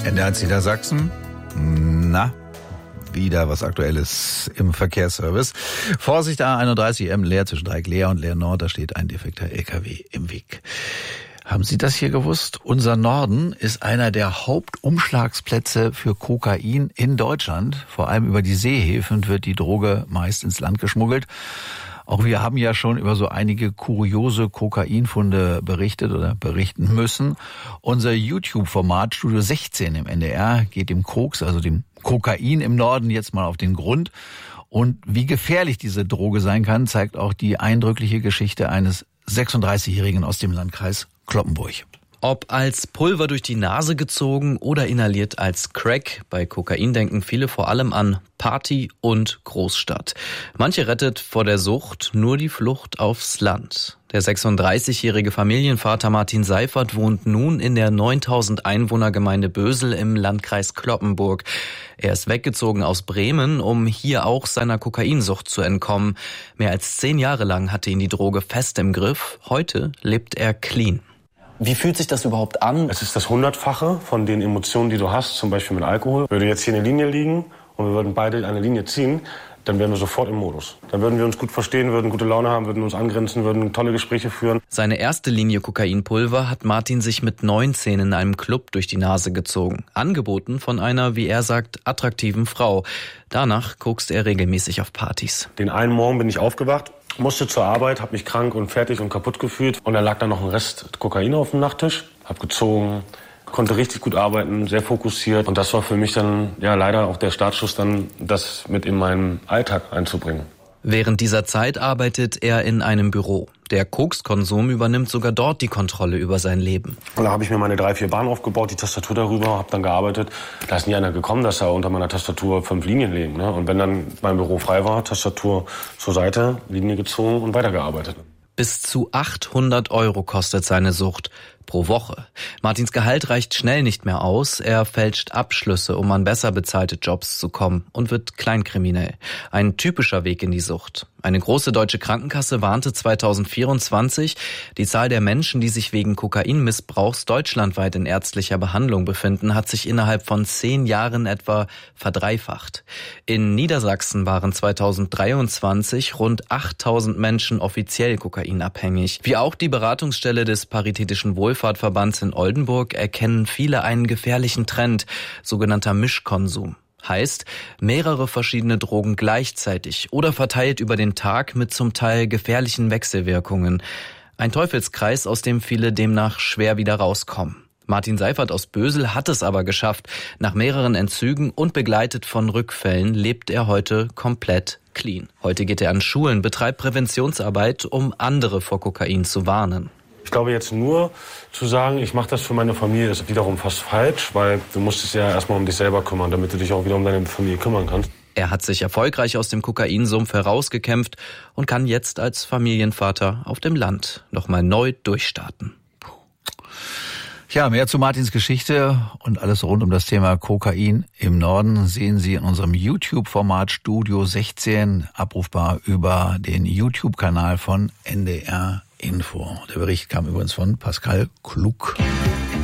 NDR Niedersachsen. Na, wieder was Aktuelles im Verkehrsservice. Vorsicht, A31M leer zwischen Dreieck-Leer und Leer-Nord, da steht ein defekter LKW im Weg. Haben Sie das hier gewusst? Unser Norden ist einer der Hauptumschlagsplätze für Kokain in Deutschland. Vor allem über die Seehäfen wird die Droge meist ins Land geschmuggelt. Auch wir haben ja schon über so einige kuriose Kokainfunde berichtet oder berichten müssen. Unser YouTube-Format Studio 16 im NDR geht dem Koks, also dem Kokain im Norden, jetzt mal auf den Grund. Und wie gefährlich diese Droge sein kann, zeigt auch die eindrückliche Geschichte eines 36-Jährigen aus dem Landkreis Cloppenburg. Ob als Pulver durch die Nase gezogen oder inhaliert als Crack, bei Kokain denken viele vor allem an Party und Großstadt. Manche rettet vor der Sucht nur die Flucht aufs Land. Der 36-jährige Familienvater Martin Seifert wohnt nun in der 9000 Einwohnergemeinde Bösel im Landkreis Cloppenburg. Er ist weggezogen aus Bremen, um hier auch seiner Kokainsucht zu entkommen. Mehr als 10 Jahre lang hatte ihn die Droge fest im Griff. Heute lebt er clean. Wie fühlt sich das überhaupt an? Es ist das 100-fache von den Emotionen, die du hast, zum Beispiel mit Alkohol. Würde jetzt hier eine Linie liegen und wir würden beide eine Linie ziehen, dann wären wir sofort im Modus. Dann würden wir uns gut verstehen, würden gute Laune haben, würden uns angrenzen, würden tolle Gespräche führen. Seine erste Linie Kokainpulver hat Martin sich mit 19 in einem Club durch die Nase gezogen. Angeboten von einer, wie er sagt, attraktiven Frau. Danach kokst er regelmäßig auf Partys. Den einen Morgen bin ich aufgewacht, musste zur Arbeit, habe mich krank und fertig und kaputt gefühlt. Und da lag dann noch ein Rest Kokain auf dem Nachttisch. Hab gezogen, konnte richtig gut arbeiten, sehr fokussiert. Und das war für mich dann ja leider auch der Startschuss, dann das mit in meinen Alltag einzubringen. Während dieser Zeit arbeitet er in einem Büro. Der Kokskonsum übernimmt sogar dort die Kontrolle über sein Leben. Und da habe ich mir meine 3-4 Bahnen aufgebaut, die Tastatur darüber, habe dann gearbeitet. Da ist nie einer gekommen, dass da unter meiner Tastatur 5 Linien liegen. Ne? Und wenn dann mein Büro frei war, Tastatur zur Seite, Linie gezogen und weitergearbeitet. Bis zu 800 € kostet seine Sucht pro Woche. Martins Gehalt reicht schnell nicht mehr aus. Er fälscht Abschlüsse, um an besser bezahlte Jobs zu kommen und wird kleinkriminell. Ein typischer Weg in die Sucht. Eine große deutsche Krankenkasse warnte 2024, die Zahl der Menschen, die sich wegen Kokainmissbrauchs deutschlandweit in ärztlicher Behandlung befinden, hat sich innerhalb von 10 Jahren etwa verdreifacht. In Niedersachsen waren 2023 rund 8000 Menschen offiziell kokainabhängig. Wie auch die Beratungsstelle des Paritätischen Wohlfahrtverbands in Oldenburg erkennen viele einen gefährlichen Trend, sogenannter Mischkonsum. Heißt, mehrere verschiedene Drogen gleichzeitig oder verteilt über den Tag mit zum Teil gefährlichen Wechselwirkungen. Ein Teufelskreis, aus dem viele demnach schwer wieder rauskommen. Martin Seifert aus Bösel hat es aber geschafft. Nach mehreren Entzügen und begleitet von Rückfällen lebt er heute komplett clean. Heute geht er an Schulen, betreibt Präventionsarbeit, um andere vor Kokain zu warnen. Ich glaube, jetzt nur zu sagen, ich mache das für meine Familie, ist wiederum fast falsch, weil du musst dich ja erstmal um dich selber kümmern, damit du dich auch wieder um deine Familie kümmern kannst. Er hat sich erfolgreich aus dem Kokainsumpf herausgekämpft und kann jetzt als Familienvater auf dem Land nochmal neu durchstarten. Ja, mehr zu Martins Geschichte und alles rund um das Thema Kokain im Norden sehen Sie in unserem YouTube-Format Studio 16, abrufbar über den YouTube-Kanal von NDR Info. Der Bericht kam übrigens von Pascal Klug.